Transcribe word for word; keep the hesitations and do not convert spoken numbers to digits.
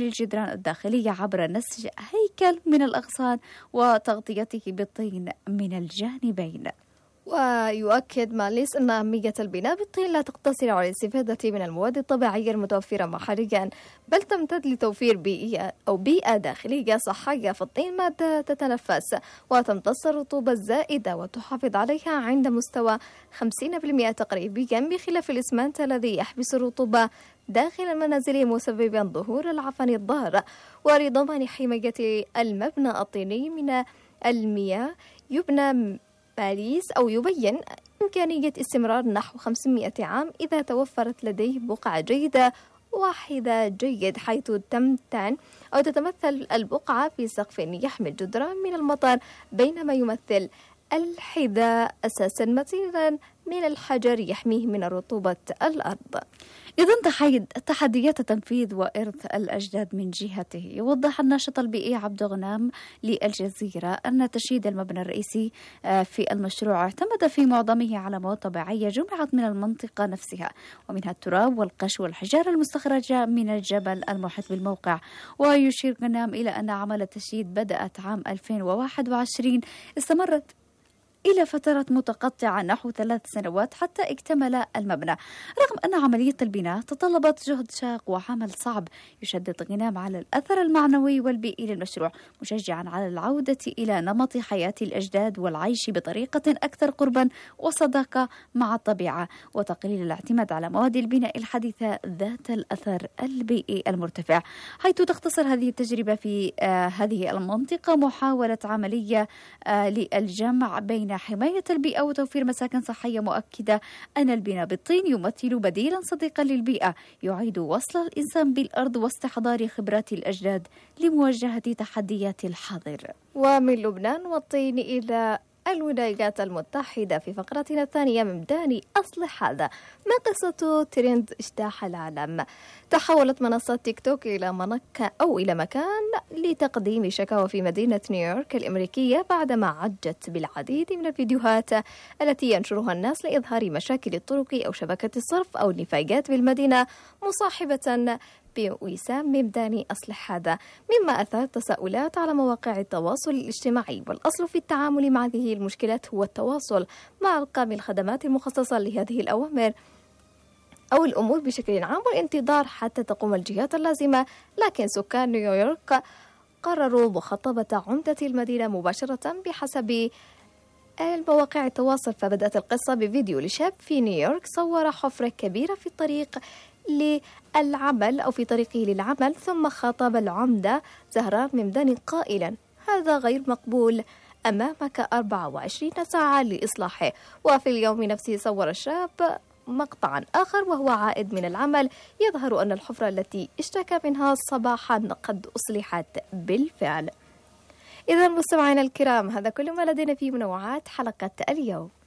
للجدران الداخلية عبر نسج هيكل من الأغصان وتغطيته بالطين من الجانبين. ويؤكد ماليس أن أهمية البناء بالطين لا تقتصر على الاستفادة من المواد الطبيعية المتوفرة محليا، بل تمتد لتوفير بيئة أو بيئة داخلية صحية في الطين، مادة تتنفس وتمتص الرطوبة الزائدة وتحافظ عليها عند مستوى خمسين بالمئة تقريبيا، بخلاف الإسمنت الذي يحبس الرطوبة داخل المنازل مسببا ظهور العفن الضار. ولضمان حماية المبنى الطيني من المياه يبنى باريس أو يبين إمكانية استمرار نحو خمسمائة عام إذا توفرت لديه بقعة جيدة واحدة جيد، حيث تمتن أو تتمثل البقعة في سقف يحمل جدران من المطر، بينما يمثل الحذاء أساسا متينا من الحجر يحميه من رطوبة الأرض. إذن تحديات تنفيذ وإرث الأجداد من جهته، يوضح الناشط البيئي عبد غنام للجزيرة أن تشييد المبنى الرئيسي في المشروع اعتمد في معظمه على مواد طبيعية جمعت من المنطقة نفسها، ومنها التراب والقش والحجارة المستخرجة من الجبل المحيط بالموقع. ويشير غنام إلى أن عمل التشييد بدأت عام ألفين وواحد وعشرين استمرت إلى فترات متقطعة نحو ثلاث سنوات حتى اكتمل المبنى، رغم أن عملية البناء تطلبت جهد شاق وعمل صعب. يشدد غنام على الأثر المعنوي والبيئي للمشروع، مشجعا على العودة إلى نمط حياة الأجداد والعيش بطريقة أكثر قربا وصداقة مع الطبيعة، وتقليل الاعتماد على مواد البناء الحديثة ذات الأثر البيئي المرتفع. حيث تختصر هذه التجربة في آه هذه المنطقة محاولة عملية آه للجمع بين حماية البيئة وتوفير مساكن صحية، مؤكدة أن البناء بالطين يمثل بديلا صديقا للبيئة يعيد وصل الإنسان بالأرض واستحضار خبرات الأجداد لمواجهة تحديات الحاضر. ومن لبنان والطين إلى الولايات المتحدة في فقرتنا الثانية من داني أصلح هذا. ما قصة ترند اجتاح العالم؟ تحولت منصة تيك توك إلى منك أو إلى مكان لتقديم شكاوى في مدينة نيويورك الأمريكية بعدما عجت بالعديد من الفيديوهات التي ينشرها الناس لإظهار مشاكل الطرق أو شبكة الصرف أو النفايات بالمدينة، مصاحبة بوسام ممداني أصلح هذا، مما أثار تساؤلات على مواقع التواصل الاجتماعي. والأصل في التعامل مع هذه المشكلات هو التواصل مع أرقام الخدمات المخصصة لهذه الأوامر أو الأمور بشكل عام، والانتظار حتى تقوم الجهات اللازمة. لكن سكان نيويورك قرروا مخاطبة عمدة المدينة مباشرة بحسب المواقع التواصل. فبدأت القصة بفيديو لشاب في نيويورك صور حفرة كبيرة في الطريق للعمل أو في طريقه للعمل، ثم خاطب العمدة زهران ممداني قائلا: هذا غير مقبول، أمامك أربعة وعشرين ساعة لإصلاحه. وفي اليوم نفسه صور الشاب مقطعا آخر وهو عائد من العمل يظهر أن الحفرة التي اشتكى منها صباحا قد أصلحت بالفعل. إذا مستمعينا الكرام، هذا كل ما لدينا في منوعات حلقة اليوم.